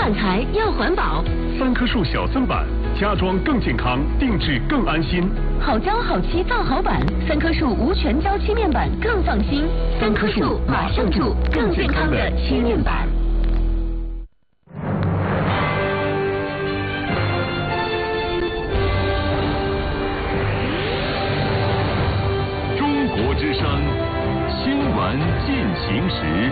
板材要环保。 3棵树小增板，家装更健康，定制更安心。 好胶好漆造好板，3棵树无全胶漆面板更放心。3棵树马上住更健康的漆面板。 中国之声新闻进行时。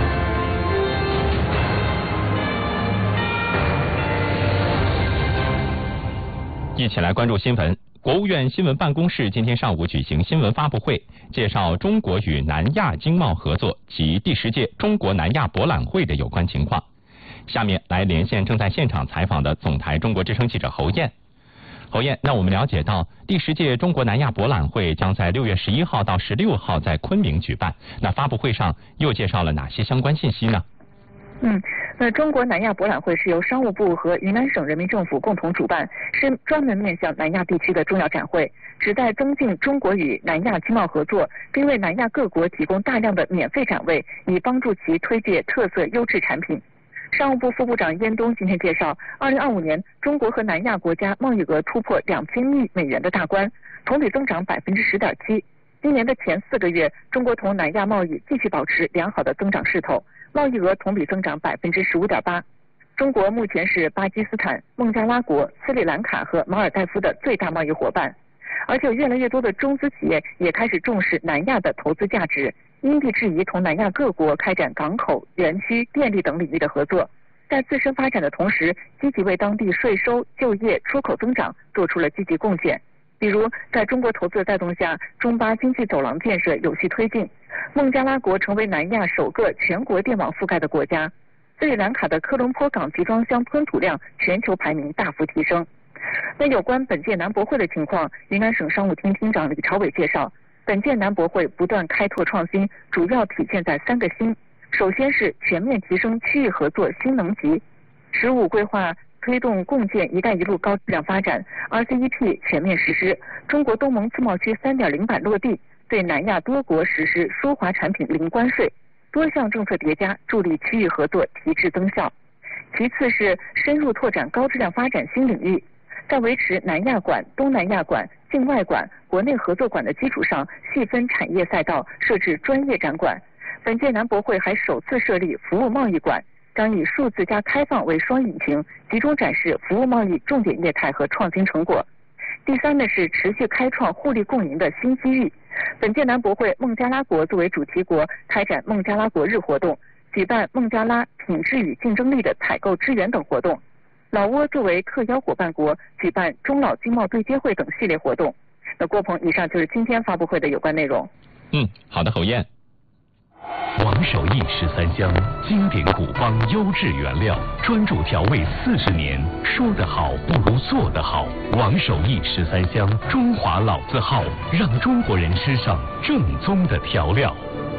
一起来关注新闻。国务院新闻办公室今天上午举行新闻发布会，介绍中国与南亚经贸合作及第10届中国南亚博览会的有关情况。下面来连线正在现场采访的总台中国之声记者侯燕。侯燕，那我们了解到，第10届中国南亚博览会将在6月11号到16号在昆明举办。那发布会上又介绍了哪些相关信息呢？ 那中国南亚博览会是由商务部和云南省人民政府共同主办，是专门面向南亚地区的重要展会，旨在增进中国与南亚经贸合作，并为南亚各国提供大量的免费展位，以帮助其推介特色优质产品。商务部副部长燕东今天介绍，2025年中国和南亚国家贸易额突破2000亿美元的大关，同比增长10.7%。今年的前4个月，中国同南亚贸易继续保持良好的增长势头，贸易额同比增长15.8%。中国目前是巴基斯坦、孟加拉国、斯里兰卡和马尔代夫的最大贸易伙伴，而且有越来越多的中资企业也开始重视南亚的投资价值，因地制宜同南亚各国开展港口、园区、电力等领域的合作，在自身发展的同时，积极为当地税收、就业、出口增长做出了积极贡献。比如，在中国投资的带动下，中巴经济走廊建设有序推进，孟加拉国成为南亚首个全国电网覆盖的国家，斯里兰卡的科伦坡港集装箱吞吐量全球排名大幅提升。那有关本届南博会的情况，云南省商务厅厅长李朝伟介绍，本届南博会不断开拓创新，主要体现在3个新。首先是全面提升区域合作新能级，15规划推动共建“一带一路”高质量发展 ，RCEP 全面实施，中国东盟自贸区3.0版落地，对南亚多国实施输华产品零关税，多项政策叠加，助力区域合作提质增效。其次是深入拓展高质量发展新领域，在维持南亚馆、东南亚馆、境外馆、国内合作馆的基础上，细分产业赛道，设置专业展馆。本届南博会还首次设立服务贸易馆，将以数字加开放为双引擎，集中展示服务贸易重点业态和创新成果。第3呢是持续开创互利共赢的新机遇。本届南博会，孟加拉国作为主题国，开展孟加拉国日活动，举办孟加拉品质与竞争力的采购支援等活动。老挝作为特邀伙伴国，举办中老经贸对接会等系列活动。那郭鹏，以上就是今天发布会的有关内容。 好的，侯燕。 王守义13香，经典古方优质原料，专注调味40年。说得好不如做得好。王守义13香，中华老字号，让中国人吃上正宗的调料。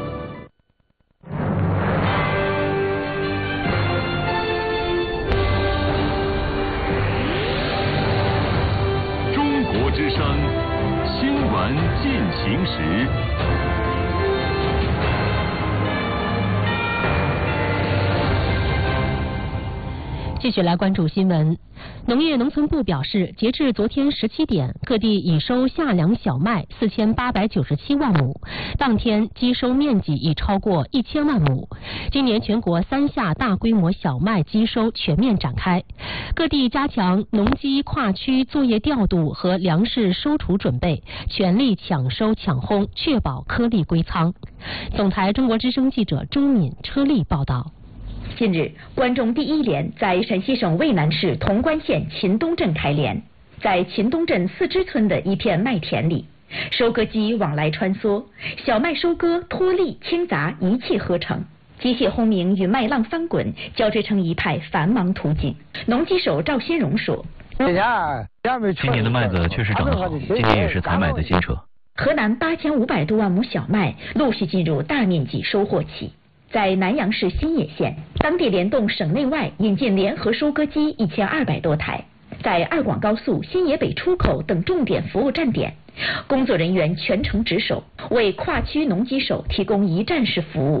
中国之声新闻进行时。 继续来关注新闻。农业农村部表示，截至昨天17点，各地已收夏粮小麦4897万亩，当天基收面积已超过1000万亩。今年全国3夏大规模小麦基收全面展开，各地加强农机跨区作业调度和粮食收储准备，全力抢收抢烘，确保颗粒归仓。总台中国之声记者周敏、车丽报道。 近日，关中第1联在陕西省渭南市潼关县秦东镇开联，在秦东镇四支村的一片麦田里，收割机往来穿梭，小麦收割脱粒清杂一气呵成，机械轰鸣与麦浪翻滚交织成一派繁忙图景。农机手赵新荣说：“ 今年的麦子确实长得好，今年也是采买的新车。” 河南8500多万亩小麦陆续进入大面积收获期。在南阳市新野县，当地联动省内外引进联合收割机1200多台，在2广高速、新野北出口等重点服务站点，工作人员全程值守，为跨区农机手提供一站式服务。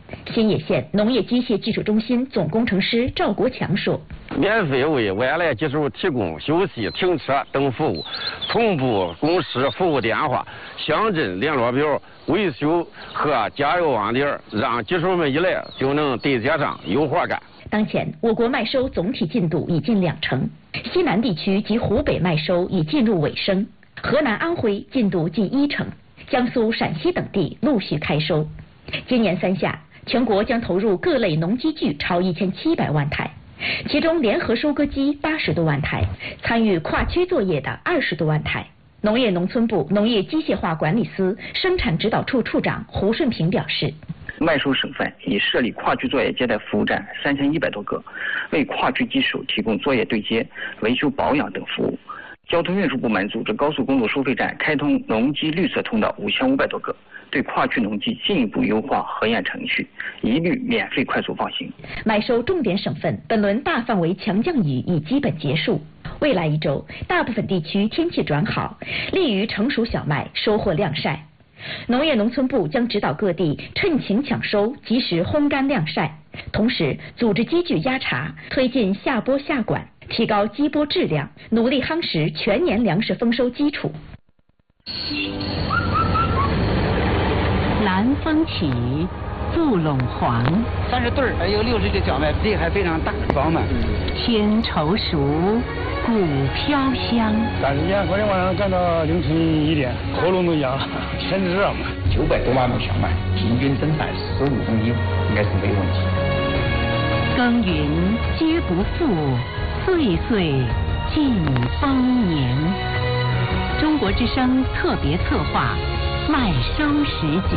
新野县农业机械技术中心总工程师赵国强说：“ 免费为外来技术提供休息、停车等服务，同步公示服务电话、乡镇联络表、维修和加油网点，让技术们一来就能对接上有活干。” 当前，我国麦收总体进度已近20%，西南地区及湖北麦收已进入尾声，河南、安徽进度近1%，江苏、陕西等地陆续开收。今年3夏，全国将投入各类农机具超1700万台，其中联合收割机80多万台，参与跨区作业的20多万台。农业农村部农业机械化管理司生产指导处处长胡顺平表示， 麦收省份已设立跨区作业接待服务站3100多个，为跨区机手提供作业对接、维修保养等服务。交通运输部门组织高速公路收费站开通农机绿色通道5500多个，对跨区农机进一步优化核验程序，一律免费快速放行。 麦收重点省份本轮大范围强降雨已基本结束，未来1周，大部分地区天气转好，利于成熟小麦收获晾晒。农业农村部将指导各地趁晴抢收，及时烘干晾晒，同时组织机具压茶，推进下播下管，提高机播质量，努力夯实全年粮食丰收基础。 南风起，布陇黄 ，30对儿，还有60的小麦，地还非常大，饱满。 天稠熟，谷飘香。 赶时间，昨天晚上干到凌晨1点，喉咙都哑了，天热嘛。 900多万亩小麦，平均增产15公斤，应该是没问题。 耕耘皆不负，岁岁尽丰年。中国之声特别策划，麦收时节。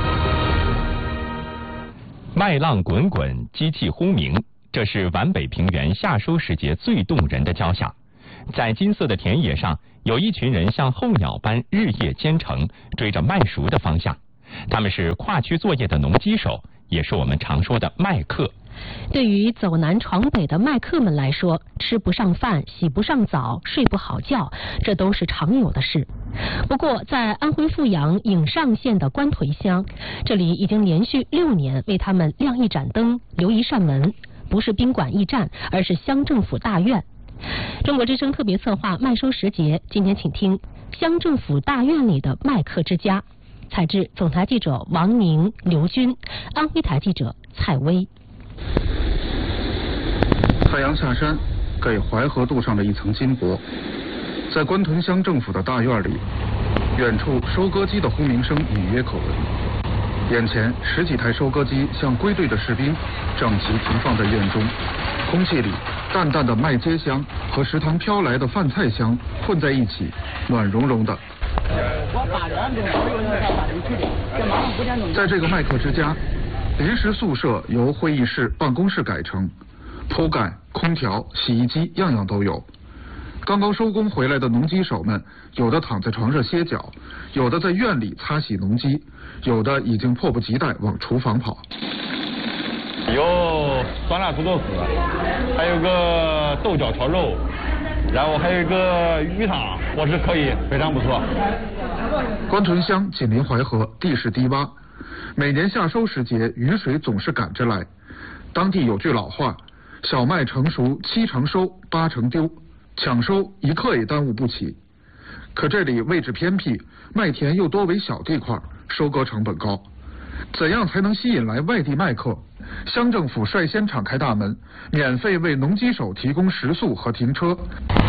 麦浪滚滚，机器轰鸣，这是皖北平原夏收时节最动人的交响。在金色的田野上，有一群人像候鸟般日夜兼程，追着麦熟的方向。他们是跨区作业的农机手，也是我们常说的麦客。 对于走南闯北的麦客们来说，吃不上饭、洗不上澡、睡不好觉，这都是常有的事。不过，在安徽阜阳颍上县的官屯乡，这里已经连续6年为他们亮一盏灯、留一扇门，不是宾馆驿站，而是乡政府大院。中国之声特别策划麦收时节，今天请听乡政府大院里的麦客之家。采制总台记者王宁、刘军，安徽台记者蔡薇。 太阳下山，给淮河镀上了一层金箔。在官屯乡政府的大院里，远处收割机的轰鸣声隐约可闻。眼前10几台收割机像归队的士兵，整齐停放在院中。空气里淡淡的麦秸香和食堂飘来的饭菜香混在一起，暖融融的。在这个麦客之家，临时宿舍由会议室、办公室改成，铺盖、空调、洗衣机样样都有。刚刚收工回来的农机手们，有的躺在床上歇脚，有的在院里擦洗农机，有的已经迫不及待往厨房跑。 有酸辣土豆丝，还有个豆角炒肉，然后还有一个鱼汤，我是可以，非常不错。 官屯乡紧邻淮河，地势低洼，每年夏收时节，雨水总是赶着来。当地有句老话，小麦成熟7成收8成丢，抢收一刻也耽误不起。可这里位置偏僻，麦田又多为小地块，收割成本高。怎样才能吸引来外地麦客？乡政府率先敞开大门，免费为农机手提供食宿和停车。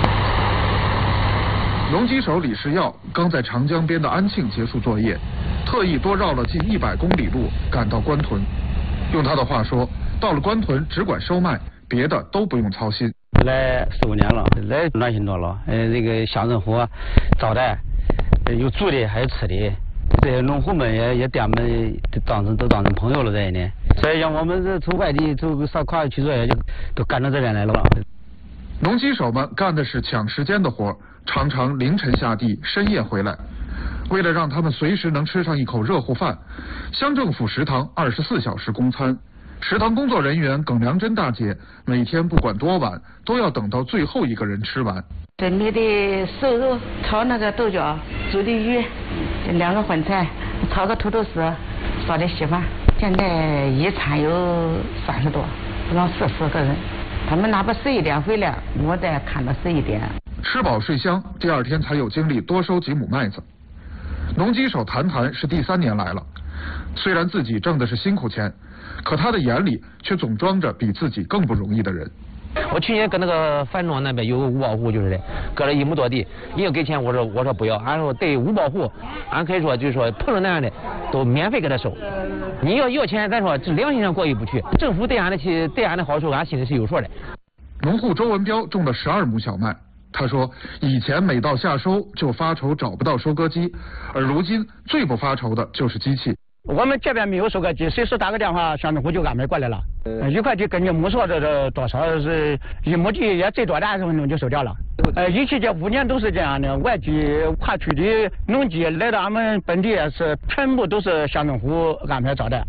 农机手李世耀刚在长江边的安庆结束作业，特意多绕了近100公里路赶到官屯。用他的话说，到了官屯只管收麦，别的都不用操心。 来4、5年了，来暖心多了。这个乡政府招待，有住的还有吃的。这些农户们也把我们都当成朋友了在呢。所以像我们这从外地走上跨区作业，就都赶到这边来了。 农机手们干的是抢时间的活，常常凌晨下地，深夜回来。为了让他们随时能吃上一口热乎饭，乡政府食堂24小时供餐。食堂工作人员耿良珍大姐每天不管多晚，都要等到最后一个人吃完。 准备的瘦肉，炒那个豆角，煮的鱼，2个荤菜，炒个土豆丝，烧点稀饭。 现在一餐有30多，不能40个人。他们那不11点回来，我再看到11点。 吃饱睡香，第二天才有精力多收几亩麦子。农机手谈是第3年来了，虽然自己挣的是辛苦钱，可他的眼里却总装着比自己更不容易的人。 我去年跟那个樊庄那边有五保户，就是的，割了1亩多地，人家给钱，我说不要，俺说对5保户，俺可以说就是说碰着那样的都免费给他收。你要钱，咱说这良心上过意不去，政府对俺的好处，俺心里是有数的。 农户周文彪种了12亩小麦，他说以前每到夏收就发愁找不到收割机，而如今最不发愁的就是机器。 我们这边没有收割机，随时打个电话，乡政府就安排过来了。1块地根据亩数这多少是1亩地也最多20分钟就收掉了。以前这5年都是这样的，外地跨区的农机来到俺们本地是全部都是乡政府安排招待。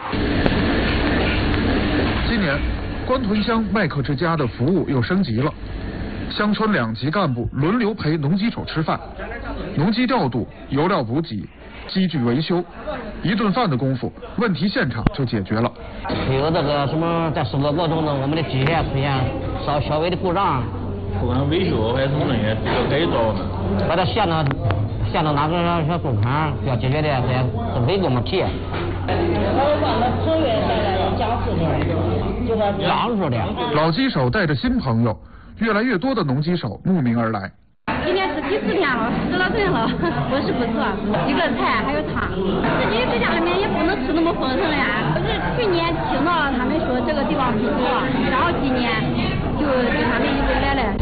今年官屯乡麦克之家的服务又升级了，乡村2级干部轮流陪农机手吃饭，农机调度、油料补给、机具维修，1顿饭的功夫，问题现场就解决了。 有这个什么在收割过程中，我们的机械出现稍微的故障， 不管维修还是什么东西，都可以找我们。 把它线到哪个小工厂要解决的，这没给我们提。 老实点。老机手带着新朋友，越来越多的农机手慕名而来。 今年是第4天了，10了顿了，伙食不错，几个菜还有汤。自己在家里面也不能吃那么丰盛呀。可是去年听到他们说这个地方不错，然后今年就跟他们一起来了。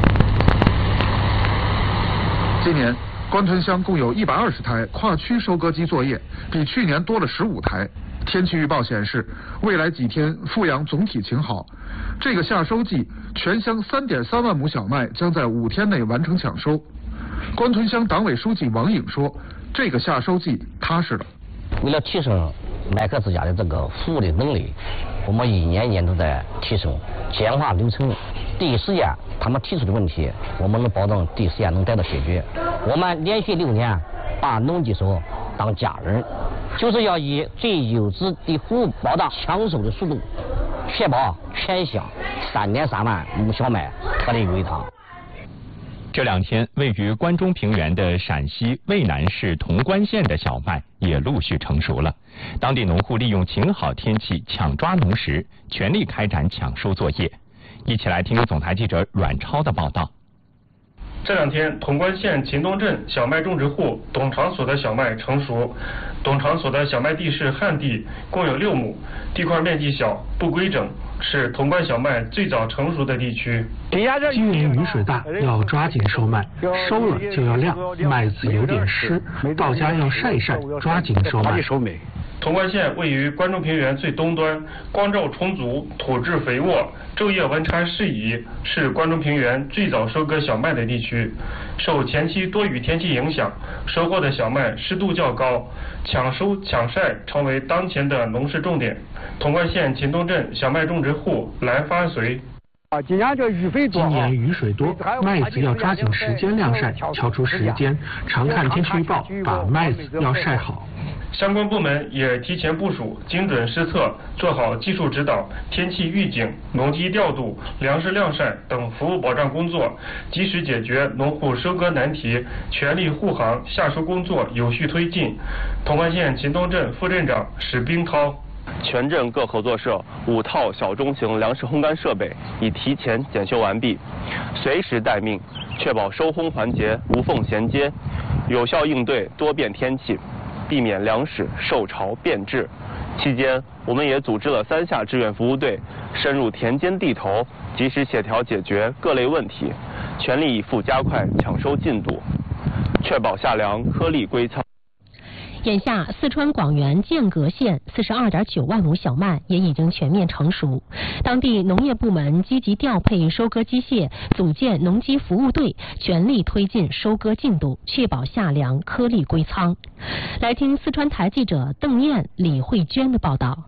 今年官屯乡共有120台跨区收割机作业，比去年多了15台。天气预报显示，未来几天阜阳总体晴好。这个夏收季，全乡3.3万亩小麦将在5天内完成抢收。官屯乡党委书记王颖说，这个夏收季踏实了。 为了提升麦克之家的这个服务的能力，我们一年都在提升，简化流程，第一时间他们提出的问题，我们能保证第一时间能得到解决。我们连续6年把农机手当家人，就是要以最优质的服务保障抢收的速度，确保全乡3.3万亩小麦颗粒归仓。 这2天，位于关中平原的陕西渭南市潼关县的小麦也陆续成熟了。当地农户利用晴好天气抢抓农时，全力开展抢收作业。一起来听总台记者阮超的报道。 这2天，潼关县秦东镇小麦种植户董长所的小麦成熟。董长所的小麦地是旱地，共有6亩，地块面积小，不规整，是潼关小麦最早成熟的地区。 今年雨水大，要抓紧收麦，收了就要晾，麦子有点湿，到家要晒一晒，抓紧收麦。 潼关县位于关中平原最东端，光照充足，土质肥沃，昼夜温差适宜，是关中平原最早收割小麦的地区。受前期多雨天气影响，收获的小麦湿度较高，抢收抢晒成为当前的农事重点。潼关县秦东镇小麦种植户蓝发随。 今年雨水多，麦子要抓紧时间晾晒，挑出时间，常看天气预报，把麦子要晒好。 相关部门也提前部署，精准施策，做好技术指导、天气预警、农机调度、粮食晾晒等服务保障工作，及时解决农户收割难题，全力护航夏收工作有序推进。潼关县秦东镇副镇长史冰涛。 全镇各合作社5套小中型粮食烘干设备已提前检修完毕，随时待命，确保收烘环节无缝衔接，有效应对多变天气，避免粮食受潮变质。期间，我们也组织了3下志愿服务队，深入田间地头，及时协调解决各类问题，全力以赴加快抢收进度，确保夏粮颗粒归仓。 眼下，四川广元剑阁县42.9万亩小麦也已经全面成熟，当地农业部门积极调配收割机械，组建农机服务队，全力推进收割进度，确保夏粮颗粒归仓。来听四川台记者邓燕、李慧娟的报道。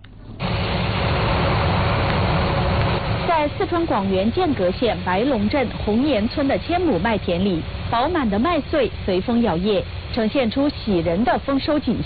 在四川广元剑阁县白龙镇红岩村的1000亩麦田里，饱满的麦穗随风摇曳，呈现出喜人的丰收景象。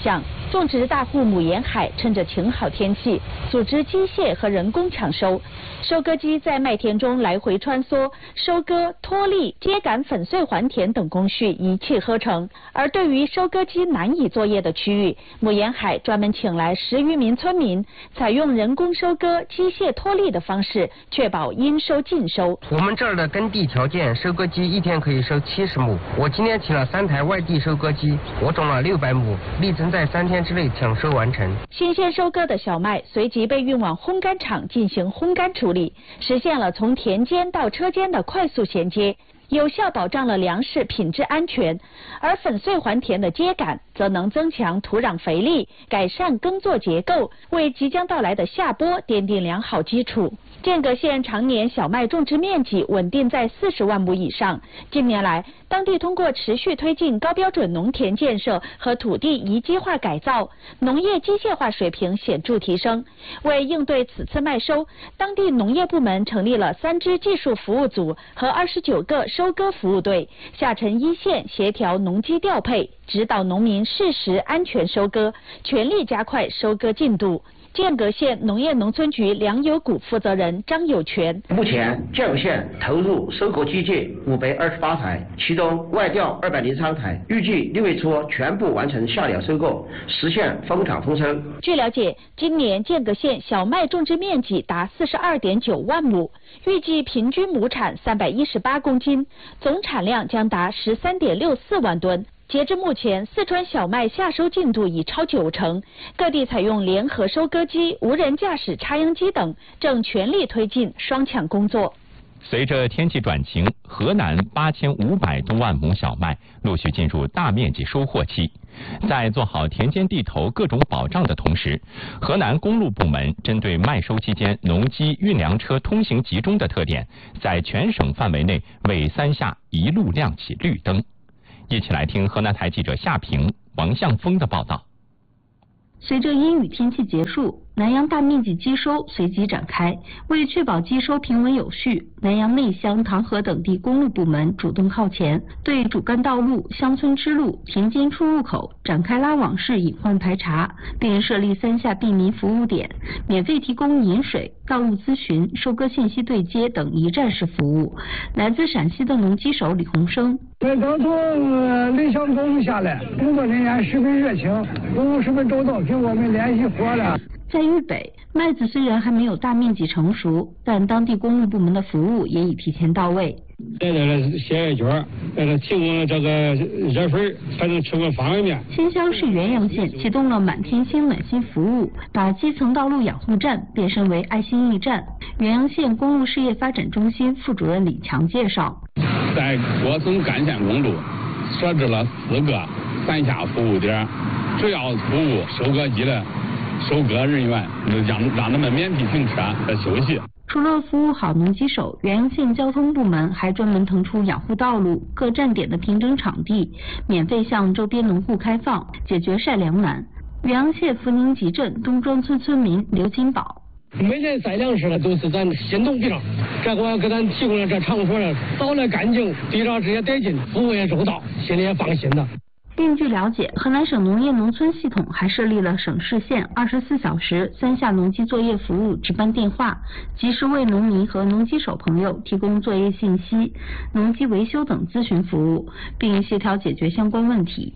种植大户母沿海趁着晴好天气，组织机械和人工抢收。收割机在麦田中来回穿梭，收割、脱粒、秸秆粉碎还田等工序一气呵成。而对于收割机难以作业的区域，母沿海专门请来10余名村民，采用人工收割、机械脱粒的方式，确保应收尽收。 我们这儿的耕地条件，收割机一天可以收70亩。我今天请了3台外地收割机，我种了600亩，力争在3天之内抢收完成。 新鲜收割的小麦随即被运往烘干厂进行烘干处理，实现了从田间到车间的快速衔接，有效保障了粮食品质安全。而粉碎还田的秸秆则能增强土壤肥力，改善耕作结构，为即将到来的下播奠定良好基础。间隔县常年小麦种植面积稳定在40万亩以上。近年来，当地通过持续推进高标准农田建设和土地宜机化改造，农业机械化水平显著提升。为应对此次麦收，当地农业部门成立了3支技术服务组和29个收割服务队，下沉一线协调农机调配，指导农民适时安全收割，全力加快收割进度。间隔县农业农村局粮油股负责人张有全： 目前间隔县投入收割机械528台，其中外调203台，预计6月初全部完成下料收购，实现丰产丰收。 据了解，今年间隔县小麦种植面积达42.9万亩，预计平均亩产318公斤，总产量将达13.64万吨。截至目前，四川小麦下收进度已超90%，各地采用联合收割机、无人驾驶插秧机等，正全力推进双抢工作。 随着天气转晴，河南8500多万亩小麦陆续进入大面积收获期。在做好田间地头各种保障的同时，河南公路部门针对麦收期间农机运粮车通行集中的特点，在全省范围内为3下一路亮起绿灯。一起来听河南台记者夏平、王向峰的报道。 随着阴雨天气结束，南阳大面积机收随即展开。为确保机收平稳有序，南阳内乡、唐河等地公路部门主动靠前，对主干道路、乡村支路、田间出入口展开拉网式隐患排查，并设立3下便民服务点，免费提供饮水、道路咨询、收割信息对接等一站式服务。来自陕西的农机手李洪生： 我刚从临湘公路下来，工作人员十分热情，服务十分周到，给我们联系活了。 在豫北，麦子虽然还没有大面积成熟，但当地公路部门的服务也已提前到位。 在这个血液卷，提供了这个热水，才能吃个方便面。 新乡市原阳县启动了满天星暖心服务，把基层道路养护站变身为爱心驿站。原阳县公路事业发展中心副主任李强介绍， 在各省干线公路设置了4个3下服务点，主要服务收割机的收割人员，让他们免费停车和休息。 除了服务好农机手，原阳县交通部门还专门腾出养护道路、各站点的平整场地，免费向周边农户开放，解决晒粮难。原阳县福宁集镇东庄村村民刘金宝： 每年晒粮食的都是咱心动地上，这个给咱提供了这场所了，扫了干净，地上直接带劲，服务也周到，心里也放心的。 另据了解，河南省农业农村系统还设立了省市县24小时3下农机作业服务值班电话，及时为农民和农机手朋友提供作业信息、农机维修等咨询服务，并协调解决相关问题。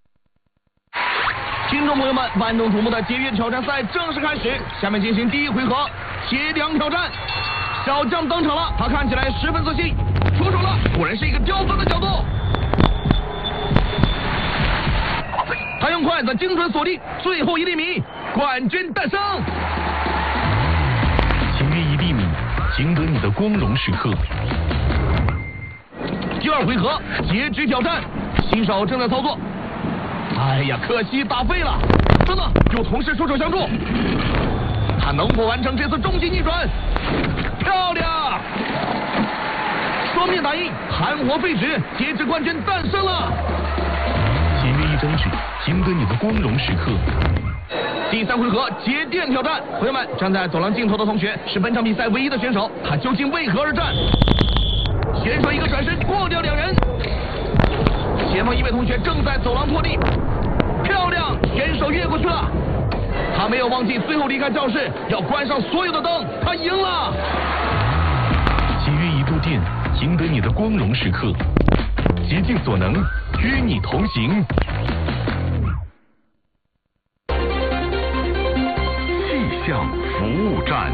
听众朋友们，万众瞩目的节约挑战赛正式开始，下面进行第1回合铁梁挑战。小将登场了，他看起来十分自信，出手了，果然是一个刁钻的角度。他用筷子精准锁定最后1厘米，冠军诞生。 前面1厘米，赢得你的光荣时刻。 第2回合截肢挑战，新手正在操作。哎呀，可惜打废了。等等，有同事出手相助，他能否完成这次终极逆转？漂亮！双面打印，含活废纸，截肢冠军诞生了。 节约1张纸，赢得你的光荣时刻。 第3回合节电挑战，朋友们，站在走廊尽头的同学是本场比赛唯一的选手，他究竟为何而战？选手一个转身过掉2人，前方1位同学正在走廊拖地， 漂亮，选手越过去了。他没有忘记最后离开教室要关上所有的灯，他赢了。 喜悦一部电，赢得你的光荣时刻，竭尽所能与你同行。气象服务站。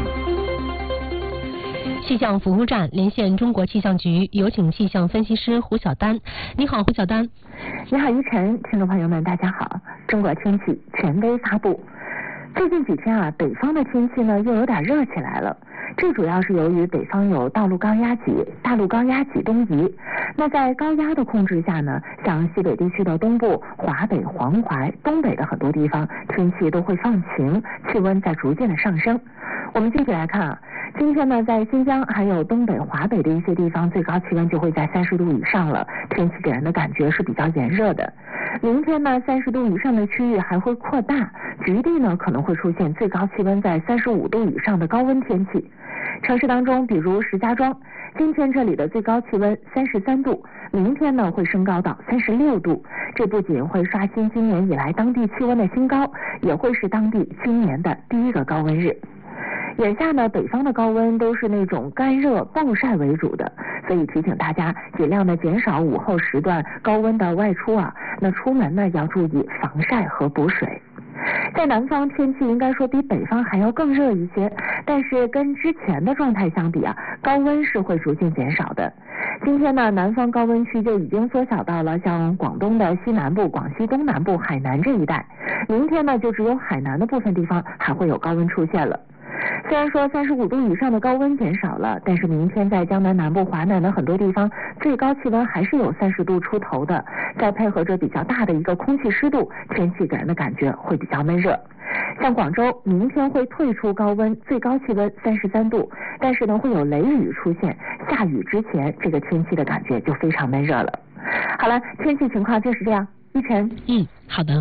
气象服务站连线中国气象局，有请气象分析师胡晓丹。你好，胡晓丹。 你好，依晨，听众朋友们，大家好。中国天气权威发布。最近几天啊，北方的天气呢又有点热起来了。这主要是由于北方有大陆高压脊，大陆高压脊东移。那在高压的控制下呢，像西北地区的东部、华北、黄淮、东北的很多地方，天气都会放晴，气温在逐渐的上升。我们具体来看啊，今天呢，在新疆还有东北、华北的一些地方，最高气温就会在30度以上了，天气给人的感觉是比较炎热的。明天呢，30度以上的区域还会扩大，局地呢可能会出现最高气温在35度以上的高温天气。城市当中，比如石家庄，今天这里的最高气温33度，明天呢会升高到36度。这不仅会刷新今年以来当地气温的新高，也会是当地今年的第一个高温日。眼下呢，北方的高温都是那种干热暴晒为主的，所以提醒大家尽量的减少午后时段高温的外出啊。那出门呢要注意防晒和补水。在南方天气应该说比北方还要更热一些，但是跟之前的状态相比啊，高温是会逐渐减少的。今天呢，南方高温区就已经缩小到了像广东的西南部、广西东南部、海南这一带。明天呢，就只有海南的部分地方还会有高温出现了。虽然说35度以上的高温减少了，但是明天在江南南部、华南的很多地方，最高气温还是有30度出头的。再配合着比较大的一个空气湿度，天气给人的感觉会比较闷热。像广州，明天会退出高温，最高气温33度，但是呢会有雷雨出现，下雨之前，这个天气的感觉就非常闷热了。好了，天气情况就是这样。依晨， 好的。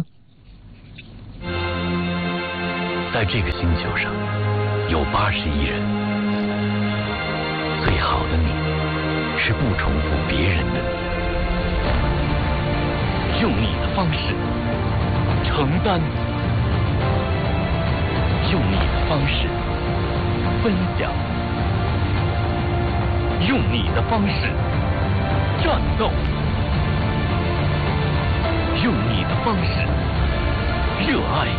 在这个星球上有80亿人，最好的你是不重复别人的你，用你的方式承担，用你的方式分享，用你的方式战斗，用你的方式热爱，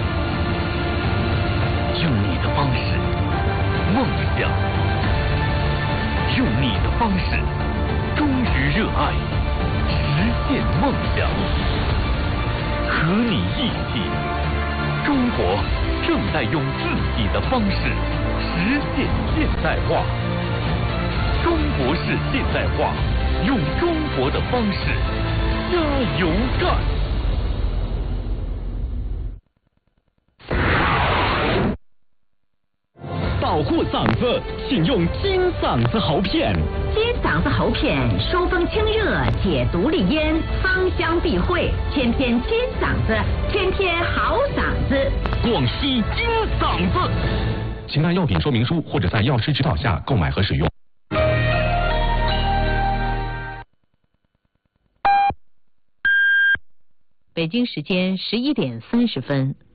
用你的方式梦想，用你的方式忠于热爱，实现梦想。和你一起，中国正在用自己的方式实现现代化。中国式现代化，用中国的方式加油干！ 保护嗓子，请用金嗓子喉片。 金嗓子喉片收风清热，解毒利咽，芳香避秽，天天金嗓子，天天好嗓子。 广西金嗓子。 请看药品说明书或者在药师指导下购买和使用。 北京时间11点30分。